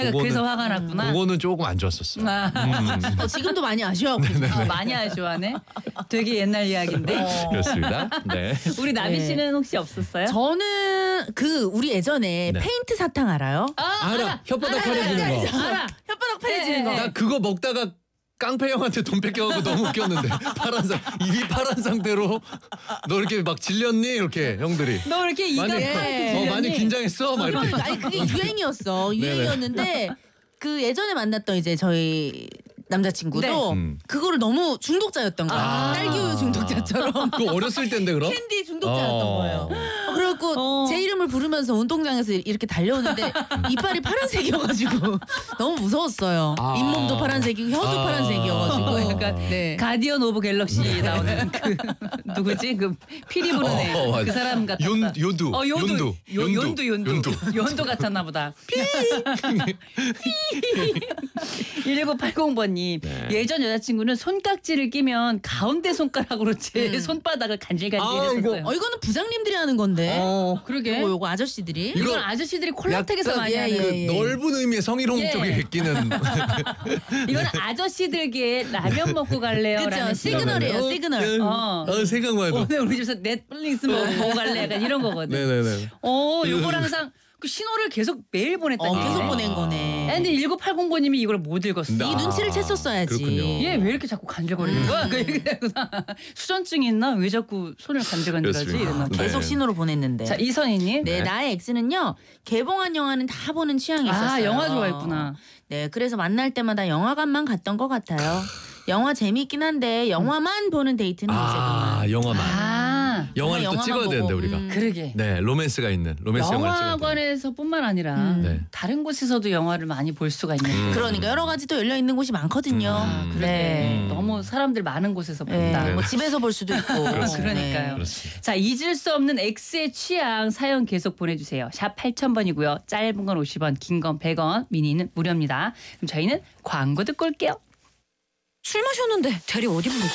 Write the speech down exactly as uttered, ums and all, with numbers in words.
그러니까 그래서 화가 났구나. 그거는 조금 안 좋았었어요. 아. 음. 어, 지금도 많이 아쉬워하고 있어요. 어, 많이 아쉬워하네. 되게 옛날 이야기인데. 어. 그렇습니다. 네. 우리 나비 네. 씨는 혹시 없었어요? 저는 그 우리 예전에 네. 페인트 사탕 알아요? 아, 알아. 혓바닥 파래지는 거. 알아. 혓바닥 파래지는 네, 거. 네. 나 그거 먹다가 깡패 형한테 돈 뺏겨가고 너무 웃겼는데 파란 상 입이 파란 상태로 너 이렇게 막 질렸니 이렇게 형들이 너 이렇게 이가 많이 네. 어, 많이 긴장했어 막 이렇게. 아니 그게 유행이었어. 네네. 유행이었는데 그 예전에 만났던 이제 저희 남자친구도 네. 음. 그거를 너무 중독자였던 거야. 아. 딸기우유 중독자처럼. 그거 어렸을 때인데 그럼? 캔디 중독자였던 어. 거예요. 어, 그래갖고 어. 제 이름을 부르면서 운동장에서 이렇게 달려오는데 이빨이 파란색이어가지고 너무 무서웠어요. 아. 잇몸도 파란색이고 혀도 아. 파란색이어가지고. 약간 네. 가디언 오브 갤럭시 나오는 그 누구지? 그 피리 부는 애. 어, 맞아. 그 사람 같았다. 연 요두. 어, 요두. 연두. 요, 연두, 연두. 연두. 연두 같았나 보다. 일구팔공 번님. 네. 예전 여자친구는 손깍지를 끼면 가운데 손가락으로 제 음. 손바닥을 간질간질 아, 했었어요. 어 이거는 부장님들이 하는 건데. 어, 그러게. 요거 요거 아저씨들이. 이거 이건 아저씨들이 콜라텍에서 약간 많이 예, 하는. 예, 그 예. 넓은 의미의 성희롱 예. 쪽에 끼는. 이건 아저씨들께 라면 먹고 갈래요? 그쵸, 라는 시그널이에요, 어, 시그널. 어. 어, 생각만 해도. 오늘 우리 집에서 넷플릭스 먹고 갈래? 약간 이런 거거든. 네네네. 어, 요걸 항상 그 신호를 계속 매일 보냈다니. 어, 계속 아. 보낸 거네. 근데 일구팔공 번님이 이걸 못 읽었어. 나- 이 눈치를 챘었어야지. 그렇군요. 얘 왜 이렇게 자꾸 간질거리는 거야? 그래서 수전증 있나? 왜 자꾸 손을 간질간질하지? 그렇습니다. 이랬나 봐. 네. 계속 신호를 보냈는데. 자, 이선희님. 네, 네. 나의 엑스는요 개봉한 영화는 다 보는 취향이 있었어요. 아, 영화 좋아했구나. 네, 그래서 만날 때마다 영화관만 갔던 것 같아요. 영화 재밌긴 한데 영화만 보는 데이트는 이제 아, 그만. 영화만. 아, 영화를 또 영화만 찍어야 보고, 되는데 우리가. 음. 그러게. 네, 로맨스가 있는 로맨스 영화를 찍어야 돼. 영화관에서뿐만 아니라 음. 네. 다른 곳에서도 영화를 많이 볼 수가 있는. 음. 그러니까 여러 가지 또 열려 있는 곳이 많거든요. 아, 그러게. 네. 음. 너무 사람들 많은 곳에서 네, 본다. 뭐 집에서 볼 수도 있고. 그렇습니다. 그러니까요. 그렇습니다. 자, 잊을 수 없는 X의 취향 사연 계속 보내주세요. 샵 팔천 번이고요. 짧은 건 오십 원, 긴 건 백 원, 미니는 무료입니다. 그럼 저희는 광고 듣고 올게요. 술 마셨는데 대리 어디 부르지?